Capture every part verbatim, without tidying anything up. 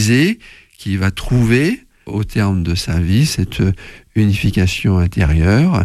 aisé, qui va trouver, au terme de sa vie, cette unification intérieure.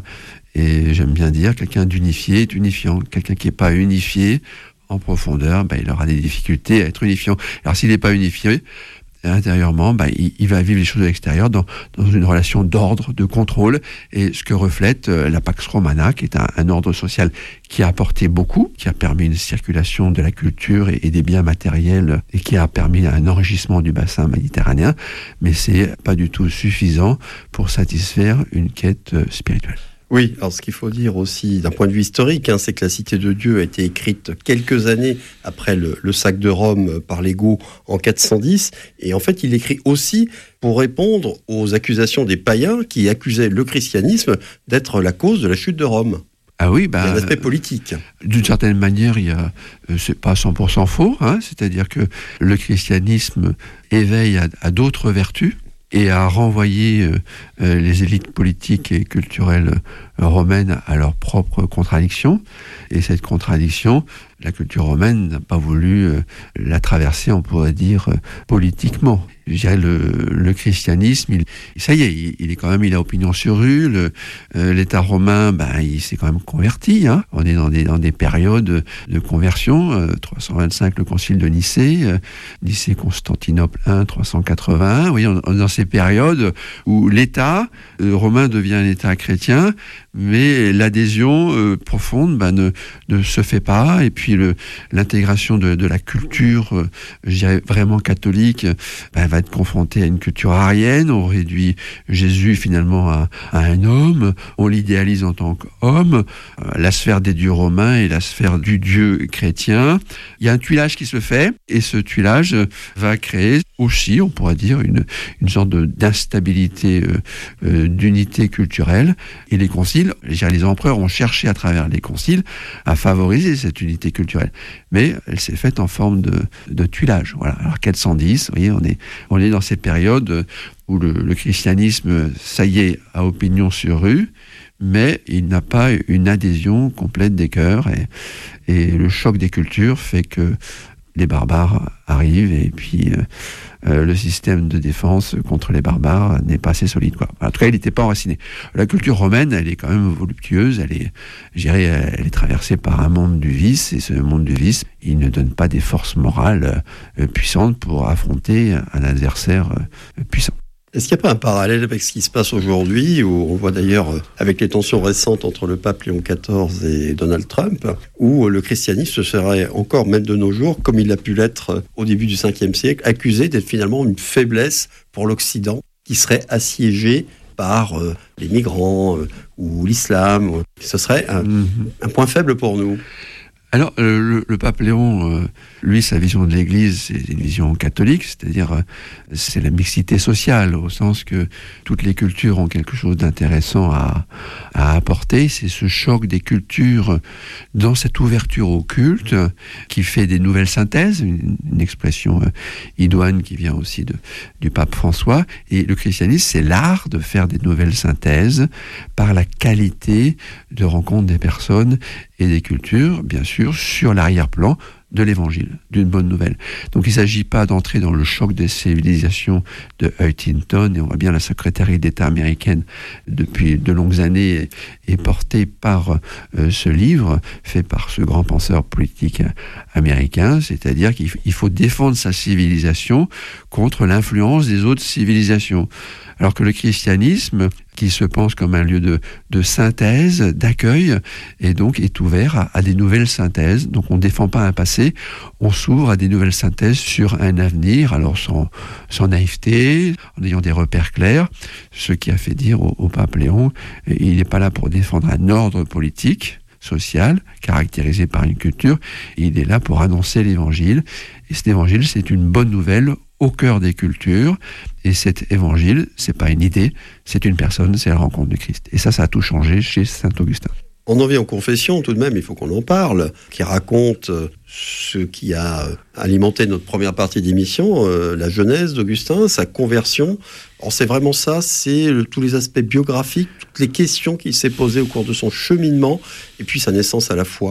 Et j'aime bien dire, quelqu'un d'unifié est unifiant. Quelqu'un qui n'est pas unifié en profondeur, ben, il aura des difficultés à être unifiant. Alors s'il n'est pas unifié intérieurement, ben, il, il va vivre les choses de l'extérieur dans, dans une relation d'ordre, de contrôle, et ce que reflète euh, la Pax Romana, qui est un, un ordre social qui a apporté beaucoup, qui a permis une circulation de la culture et, et des biens matériels, et qui a permis un enrichissement du bassin méditerranéen, mais c'est pas du tout suffisant pour satisfaire une quête euh, spirituelle. Oui, alors ce qu'il faut dire aussi d'un point de vue historique, hein, c'est que la Cité de Dieu a été écrite quelques années après le, le sac de Rome par les Goths en quatre cent dix, et en fait il écrit aussi pour répondre aux accusations des païens qui accusaient le christianisme d'être la cause de la chute de Rome. Ah oui, bah, il y a un aspect politique. D'une certaine manière, il y a, euh, c'est pas cent pour cent faux, hein, c'est-à-dire que le christianisme éveille à, à d'autres vertus, et à renvoyer euh, euh, les élites politiques et culturelles euh, romaines à leurs propres contradictions. Et cette contradiction, la culture romaine n'a pas voulu euh, la traverser, on pourrait dire, euh, politiquement. Je dirais le, le christianisme, il, ça y est, il, il est quand même, il a opinion sur rue. Le, euh, l'État romain, ben, il s'est quand même converti. Hein. On est dans des, dans des périodes de conversion. Euh, trois cent vingt-cinq, le concile de Nicée, euh, Nicée-Constantinople un, trois cent quatre-vingt-un. Oui, on, on est dans ces périodes où l'État euh, romain devient un État chrétien, mais l'adhésion euh, profonde ben, ne, ne se fait pas. Et puis le, l'intégration de, de la culture, euh, je dirais vraiment catholique, ben, va être confrontée à une culture arienne. On réduit Jésus finalement à, à un homme, on l'idéalise en tant qu'homme. Euh, la sphère des dieux romains et la sphère du Dieu chrétien. Il y a un tuilage qui se fait, et ce tuilage va créer aussi, on pourrait dire, une, une sorte de, d'instabilité, euh, euh, d'unité culturelle. Et les conciles, les empereurs ont cherché à travers les conciles à favoriser cette unité culturelle. Mais elle s'est faite en forme de, de tuilage. Voilà. Alors quatre cent dix, vous voyez, on est, on est dans ces périodes où le, le christianisme, ça y est, a opinion sur rue, mais il n'a pas une adhésion complète des cœurs. Et, et le choc des cultures fait que les barbares arrivent, et puis euh, euh, le système de défense contre les barbares n'est pas assez solide, quoi. En tout cas, il n'était pas enraciné. La culture romaine, elle est quand même voluptueuse, elle est, je dirais, elle est traversée par un monde du vice, et ce monde du vice, il ne donne pas des forces morales euh, puissantes pour affronter un adversaire euh, puissant. Est-ce qu'il n'y a pas un parallèle avec ce qui se passe aujourd'hui, où on voit d'ailleurs, avec les tensions récentes entre le pape Léon quatorze et Donald Trump, où le christianisme serait encore, même de nos jours, comme il a pu l'être au début du cinquième siècle, accusé d'être finalement une faiblesse pour l'Occident, qui serait assiégé par euh, les migrants euh, ou l'islam. Ce serait un, mm-hmm. un point faible pour nous. Alors, euh, le, le pape Léon, euh, lui, sa vision de l'Église, c'est une vision catholique, c'est-à-dire euh, c'est la mixité sociale, au sens que toutes les cultures ont quelque chose d'intéressant à, à apporter. C'est ce choc des cultures dans cette ouverture au culte qui fait des nouvelles synthèses, une, une expression euh, idoine qui vient aussi de, du pape François. Et le christianisme, c'est l'art de faire des nouvelles synthèses par la qualité de rencontre des personnes et des cultures, bien sûr, sur l'arrière-plan de l'évangile, d'une bonne nouvelle. Donc il ne s'agit pas d'entrer dans le choc des civilisations de Huntington, et on voit bien la secrétaire d'État américaine depuis de longues années est portée par euh, ce livre, fait par ce grand penseur politique américain, c'est-à-dire qu'il il faut défendre sa civilisation contre l'influence des autres civilisations. Alors que le christianisme, qui se pense comme un lieu de, de synthèse, d'accueil, et donc est ouvert à, à des nouvelles synthèses. Donc on ne défend pas un passé, on s'ouvre à des nouvelles synthèses sur un avenir, alors sans, sans naïveté, en ayant des repères clairs. Ce qui a fait dire au, au pape Léon, il n'est pas là pour défendre un ordre politique, social, caractérisé par une culture, il est là pour annoncer l'évangile. Et cet évangile, c'est une bonne nouvelle au cœur des cultures, et cet évangile, c'est pas une idée, c'est une personne, c'est la rencontre du Christ. Et ça, ça a tout changé chez saint Augustin. On en vient aux confessions, tout de même, il faut qu'on en parle, qui raconte ce qui a alimenté notre première partie d'émission, euh, la genèse d'Augustin, sa conversion. Alors c'est vraiment ça, c'est le, tous les aspects biographiques, toutes les questions qu'il s'est posées au cours de son cheminement, et puis sa naissance à la foi.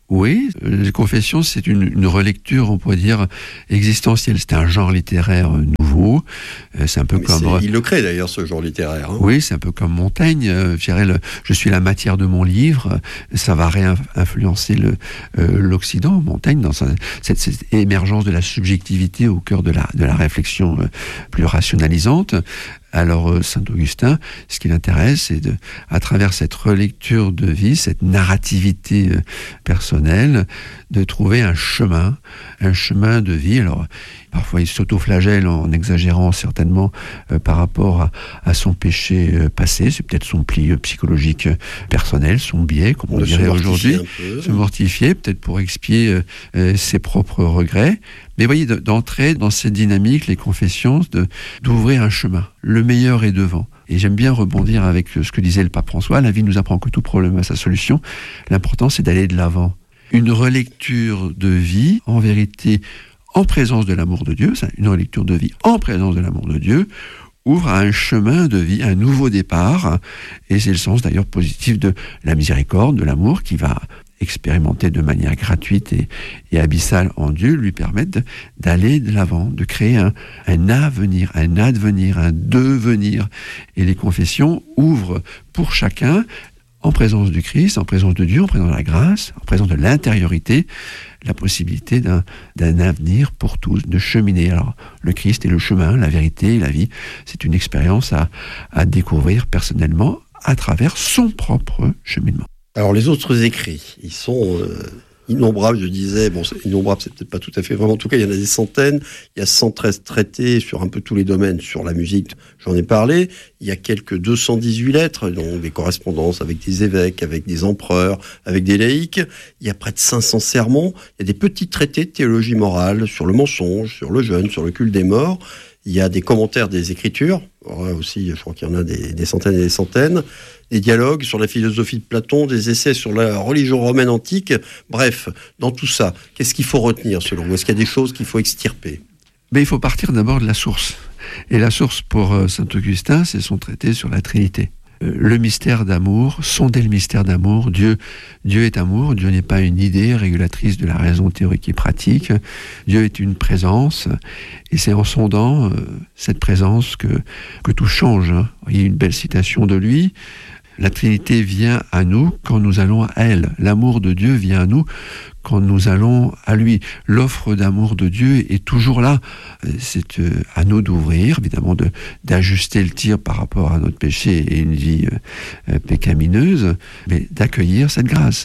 Oui, les confessions, c'est une, une relecture, on pourrait dire, existentielle. C'est un genre littéraire nouveau. C'est un peu Mais comme... c'est, il le crée d'ailleurs, ce genre littéraire. Hein. Oui, c'est un peu comme Montaigne. Je dirais, le, je suis la matière de mon livre. Ça va réinfluencer le, euh, l'Occident. Montaigne, dans sa, cette, cette émergence de la subjectivité au cœur de la, de la réflexion euh, plus rationalisante. Alors, euh, Saint-Augustin, ce qui l'intéresse, c'est de, à travers cette relecture de vie, cette narrativité euh, personnelle, de trouver un chemin, un chemin de vie. Alors, parfois, il s'autoflagelle en exagérant certainement euh, par rapport à, à son péché euh, passé. C'est peut-être son pli euh, psychologique euh, personnel, son biais, comme on, on dirait aujourd'hui. Se mortifier, peut-être pour expier euh, euh, ses propres regrets. Mais voyez, d'entrer dans cette dynamique, les confessions, de, d'ouvrir un chemin. Le meilleur est devant. Et j'aime bien rebondir avec ce que disait le pape François. La vie nous apprend que tout problème a sa solution. L'important, c'est d'aller de l'avant. Une relecture de vie, en vérité, en présence de l'amour de Dieu, une relecture de vie en présence de l'amour de Dieu, ouvre à un chemin de vie, un nouveau départ. Et c'est le sens d'ailleurs positif de la miséricorde, de l'amour qui va expérimenter de manière gratuite et, et abyssale en Dieu, lui permettent d'aller de l'avant, de créer un, un avenir, un advenir, un devenir. Et les confessions ouvrent pour chacun, en présence du Christ, en présence de Dieu, en présence de la grâce, en présence de l'intériorité, la possibilité d'un, d'un avenir pour tous, de cheminer. Alors, le Christ est le chemin, la vérité, la vie. C'est une expérience à, à découvrir personnellement à travers son propre cheminement. Alors les autres écrits, ils sont euh, innombrables, je disais, bon, c'est innombrable, c'est peut-être pas tout à fait vraiment, en tout cas il y en a des centaines, il y a cent treize traités sur un peu tous les domaines, sur la musique, j'en ai parlé, il y a quelques deux cent dix-huit lettres, donc des correspondances avec des évêques, avec des empereurs, avec des laïcs, il y a près de cinq cents sermons, il y a des petits traités de théologie morale sur le mensonge, sur le jeûne, sur le culte des morts, il y a des commentaires des Écritures, alors aussi je crois qu'il y en a des, des centaines et des centaines, des dialogues sur la philosophie de Platon, des essais sur la religion romaine antique. Bref, dans tout ça, qu'est-ce qu'il faut retenir selon vous ? Est-ce qu'il y a des choses qu'il faut extirper ? Mais il faut partir d'abord de la source. Et la source pour euh, Saint-Augustin, c'est son traité sur la Trinité. Euh, le mystère d'amour, sonder le mystère d'amour. Dieu, Dieu est amour. Dieu n'est pas une idée régulatrice de la raison théorique et pratique. Dieu est une présence. Et c'est en sondant euh, cette présence que, que tout change. Hein. Il y a une belle citation de lui. La Trinité vient à nous quand nous allons à elle. L'amour de Dieu vient à nous quand nous allons à lui. L'offre d'amour de Dieu est toujours là. C'est à nous d'ouvrir, évidemment, de, d'ajuster le tir par rapport à notre péché et une vie euh, pécamineuse, mais d'accueillir cette grâce.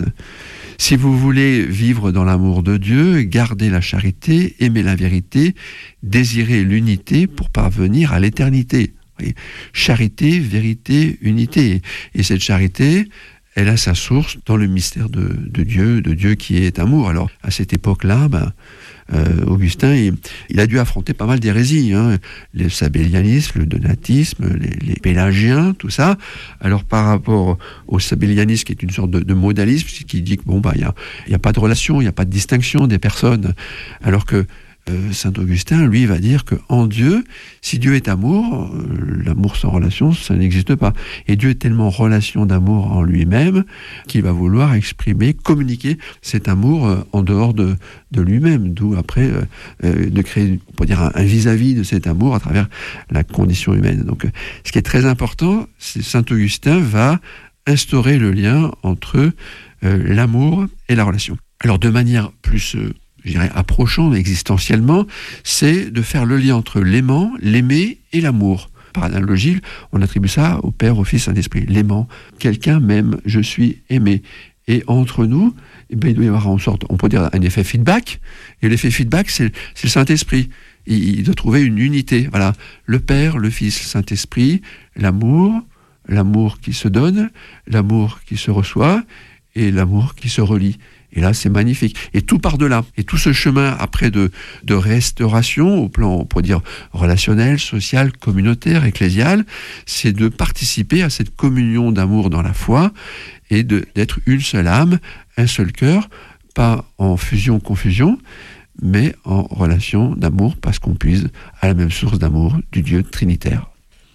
Si vous voulez vivre dans l'amour de Dieu, gardez la charité, aimez la vérité, désirez l'unité pour parvenir à l'éternité. Charité, vérité, unité. Et cette charité, elle a sa source dans le mystère de, de Dieu, de Dieu qui est amour. Alors, à cette époque-là, ben, euh, Augustin, il, il a dû affronter pas mal d'hérésies, hein, le sabellianisme, le donatisme, les, les pélagiens, tout ça. Alors, par rapport au sabellianisme, qui est une sorte de, de modalisme, qui dit que bon, bah, il y a, y a pas de relation, il y a pas de distinction des personnes, alors que Euh, Saint-Augustin, lui, va dire qu'en Dieu, si Dieu est amour, euh, l'amour sans relation, ça n'existe pas. Et Dieu est tellement relation d'amour en lui-même qu'il va vouloir exprimer, communiquer cet amour euh, en dehors de, de lui-même. D'où après euh, euh, de créer, on peut dire, un, un vis-à-vis de cet amour à travers la condition humaine. Donc, euh, ce qui est très important, c'est Saint-Augustin va instaurer le lien entre euh, l'amour et la relation. Alors, de manière plus... Euh, je dirais, approchant existentiellement, c'est de faire le lien entre l'aimant, l'aimé et l'amour. Par analogie, on attribue ça au Père, au Fils, au Saint-Esprit. L'aimant, quelqu'un m'aime, je suis aimé. Et entre nous, eh bien, il doit y avoir en sorte, on peut dire un effet feedback. Et l'effet feedback, c'est, c'est le Saint-Esprit. Il, il doit trouver une unité. Voilà, le Père, le Fils, le Saint-Esprit, l'amour, l'amour qui se donne, l'amour qui se reçoit et l'amour qui se relie. Et là, c'est magnifique. Et tout par-delà. Et tout ce chemin, après, de, de restauration, au plan, on pourrait dire, relationnel, social, communautaire, ecclésial, c'est de participer à cette communion d'amour dans la foi et de, d'être une seule âme, un seul cœur, pas en fusion-confusion, mais en relation d'amour, parce qu'on puise à la même source d'amour du Dieu trinitaire.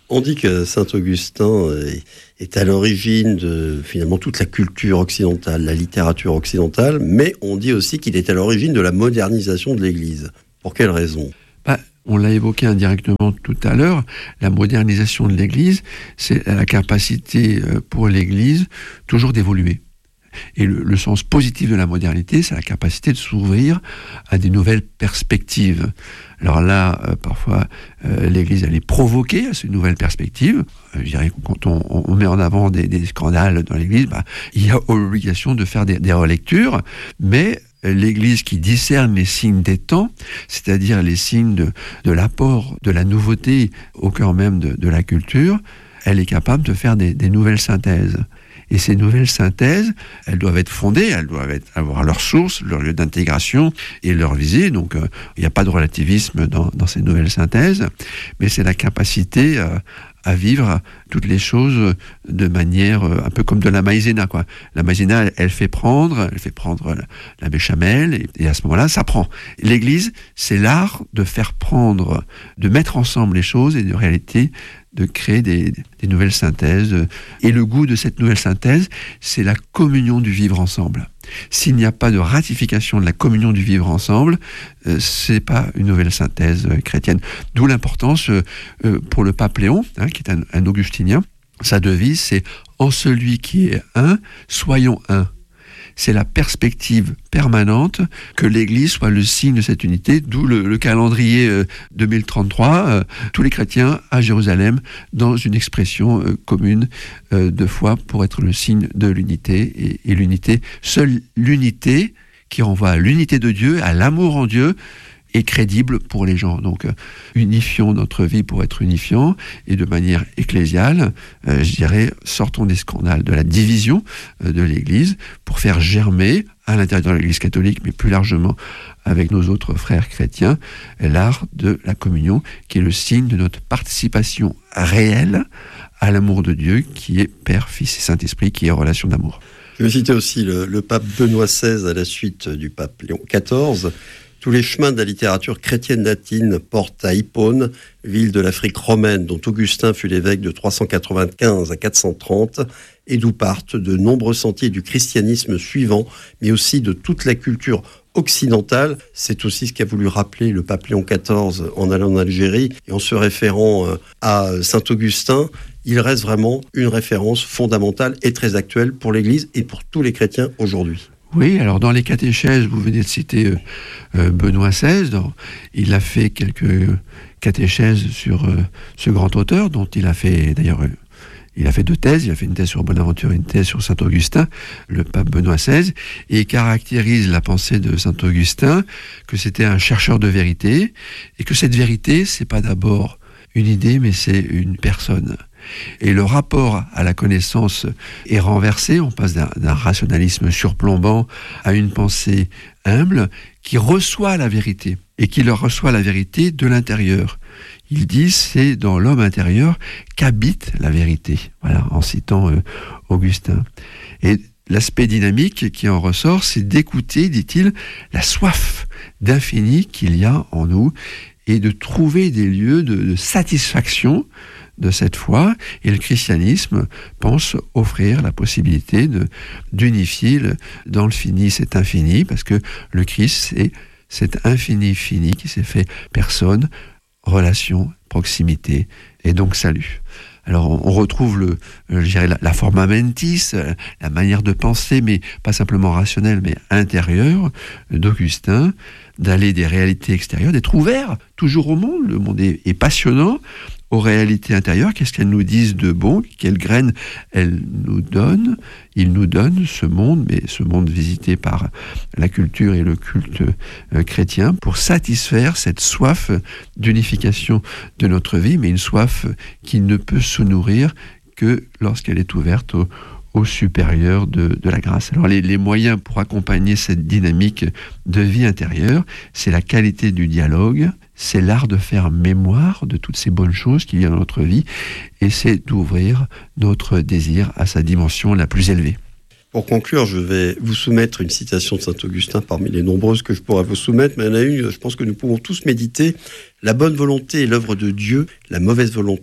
On dit que Saint-Augustin est, est à l'origine de finalement toute la culture occidentale, la littérature occidentale, mais on dit aussi qu'il est à l'origine de la modernisation de l'Église. Pour quelle raison ? Bah, on l'a évoqué indirectement tout à l'heure, la modernisation de l'Église, c'est la capacité pour l'Église toujours d'évoluer. Et le, le sens positif de la modernité, c'est la capacité de s'ouvrir à des nouvelles perspectives. Alors là, euh, parfois, euh, l'Église, elle est provoquée à ces nouvelles perspectives. Euh, je dirais que quand on, on met en avant des, des scandales dans l'Église, bah, il y a l'obligation de faire des, des relectures, mais l'Église qui discerne les signes des temps, c'est-à-dire les signes de, de l'apport, de la nouveauté au cœur même de, de la culture, elle est capable de faire des, des nouvelles synthèses. Et ces nouvelles synthèses, elles doivent être fondées, elles doivent être, avoir leur source, leur lieu d'intégration et leur visée. Donc, euh, il n'y a pas de relativisme dans, dans ces nouvelles synthèses, mais c'est la capacité euh, à vivre toutes les choses de manière euh, un peu comme de la maïzena, quoi. La maïzena, elle, elle fait prendre, elle fait prendre la, la béchamel, et, et à ce moment-là, ça prend. L'Église, c'est l'art de faire prendre, de mettre ensemble les choses et de réalité de créer des, des nouvelles synthèses. Et le goût de cette nouvelle synthèse, c'est la communion du vivre ensemble. S'il n'y a pas de ratification de la communion du vivre ensemble, euh, c'est pas une nouvelle synthèse euh, chrétienne. D'où l'importance euh, euh, pour le pape Léon, hein, qui est un, un augustinien, sa devise, c'est « En celui qui est un, soyons un ». C'est la perspective permanente que l'Église soit le signe de cette unité, d'où le, le calendrier euh, deux mille trente-trois, euh, tous les chrétiens à Jérusalem, dans une expression euh, commune euh, de foi pour être le signe de l'unité. Et, et l'unité, seule l'unité qui renvoie à l'unité de Dieu, à l'amour en Dieu, est crédible pour les gens. Donc, euh, unifions notre vie pour être unifiants, et de manière ecclésiale, euh, je dirais, sortons des scandales de la division euh, de l'Église pour faire germer, à l'intérieur de l'Église catholique, mais plus largement avec nos autres frères chrétiens, l'art de la communion, qui est le signe de notre participation réelle à l'amour de Dieu, qui est Père, Fils et Saint-Esprit, qui est relation d'amour. Je vais citer aussi le, le pape Benoît seize à la suite du pape Léon quatorze. Tous les chemins de la littérature chrétienne latine portent à Hippone, ville de l'Afrique romaine dont Augustin fut l'évêque de trois cent quatre-vingt-quinze à quatre cent trente, et d'où partent de nombreux sentiers du christianisme suivant, mais aussi de toute la culture occidentale. C'est aussi ce qu'a voulu rappeler le pape Léon quatorze en allant en Algérie, et en se référant à Saint-Augustin. Il reste vraiment une référence fondamentale et très actuelle pour l'Église et pour tous les chrétiens aujourd'hui. Oui, alors dans les catéchèses, vous venez de citer euh, euh, Benoît seize, dans, il a fait quelques catéchèses sur euh, ce grand auteur, dont il a fait d'ailleurs, euh, il a fait deux thèses, il a fait une thèse sur Bonaventure et une thèse sur Saint-Augustin, le pape Benoît seize, et il caractérise la pensée de Saint-Augustin, que c'était un chercheur de vérité, et que cette vérité, c'est pas d'abord une idée, mais c'est une personne. Et le rapport à la connaissance est renversé, on passe d'un, d'un rationalisme surplombant à une pensée humble qui reçoit la vérité, et qui leur reçoit la vérité de l'intérieur. Il dit, c'est dans l'homme intérieur qu'habite la vérité, voilà, en citant euh, Augustin. Et l'aspect dynamique qui en ressort, c'est d'écouter, dit-il, la soif d'infini qu'il y a en nous, et de trouver des lieux de, de satisfaction de cette foi, et le christianisme pense offrir la possibilité de, d'unifier le, dans le fini cet infini, parce que le Christ, c'est cet infini fini qui s'est fait personne, relation, proximité, et donc salut. Alors on retrouve le, je dirais, la, la forma mentis, la manière de penser, mais pas simplement rationnelle, mais intérieure, d'Augustin, d'aller des réalités extérieures, d'être ouvert toujours au monde. Le monde est, est passionnant, aux réalités intérieures, qu'est-ce qu'elles nous disent de bon, quelles graines elles nous donnent. Ils nous donnent ce monde, mais ce monde visité par la culture et le culte euh, chrétien, pour satisfaire cette soif d'unification de notre vie, mais une soif qui ne peut se nourrir que lorsqu'elle est ouverte au, au supérieur de, de la grâce. Alors les, les moyens pour accompagner cette dynamique de vie intérieure, c'est la qualité du dialogue, c'est l'art de faire mémoire de toutes ces bonnes choses qu'il y a dans notre vie, et c'est d'ouvrir notre désir à sa dimension la plus élevée. Pour conclure, je vais vous soumettre une citation de Saint-Augustin parmi les nombreuses que je pourrais vous soumettre, mais il y en a une, je pense que nous pouvons tous méditer. La bonne volonté est l'œuvre de Dieu, la mauvaise volonté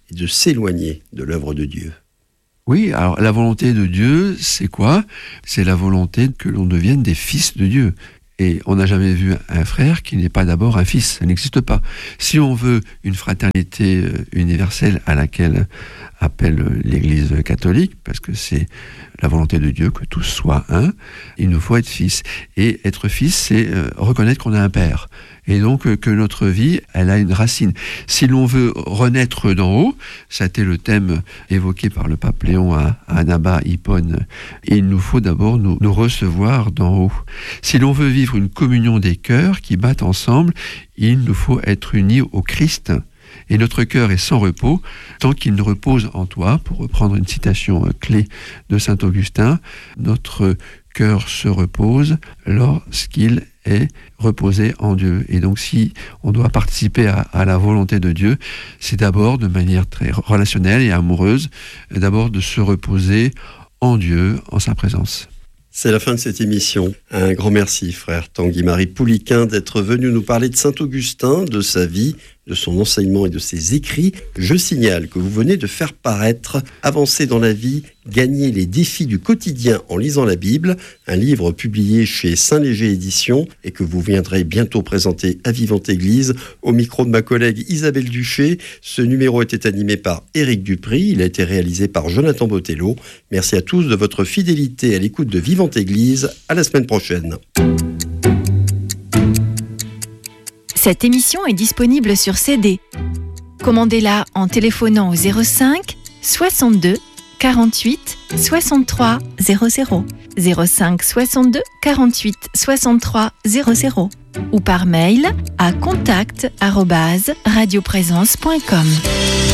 et de s'éloigner de l'œuvre de Dieu. Oui, alors la volonté de Dieu, c'est quoi ? C'est la volonté que l'on devienne des fils de Dieu. Et on n'a jamais vu un frère qui n'est pas d'abord un fils, ça n'existe pas. Si on veut une fraternité universelle à laquelle appelle l'Église catholique, parce que c'est la volonté de Dieu que tous soient un, il nous faut être fils. Et être fils, c'est reconnaître qu'on a un père. Et donc que notre vie, elle a une racine. Si l'on veut renaître d'en haut, ça a été le thème évoqué par le pape Léon à, à Annaba, Hippone, et il nous faut d'abord nous, nous recevoir d'en haut. Si l'on veut vivre une communion des cœurs qui battent ensemble, il nous faut être unis au Christ. Et notre cœur est sans repos tant qu'il ne repose en toi, pour reprendre une citation clé de saint Augustin, notre cœur se repose lorsqu'il est reposé en Dieu. Et donc si on doit participer à, à la volonté de Dieu, c'est d'abord de manière très relationnelle et amoureuse, d'abord de se reposer en Dieu, en sa présence. C'est la fin de cette émission. Un grand merci, frère Tanguy-Marie Pouliquen, d'être venu nous parler de saint Augustin, de sa vie, de son enseignement et de ses écrits. Je signale que vous venez de faire paraître « Avancer dans la vie, gagner les défis du quotidien en lisant la Bible », un livre publié chez Saint-Léger Éditions et que vous viendrez bientôt présenter à Vivante Église au micro de ma collègue Isabelle Duché. Ce numéro était animé par Éric Dupry, il a été réalisé par Jonathan Botello. Merci à tous de votre fidélité à l'écoute de Vivante Église. À la semaine prochaine. Cette émission est disponible sur C D. Commandez-la en téléphonant au zéro cinq soixante-deux quarante-huit soixante-trois zéro zéro, zéro cinq soixante-deux quarante-huit soixante-trois zéro zéro ou par mail à contact arobase radioprésence point com.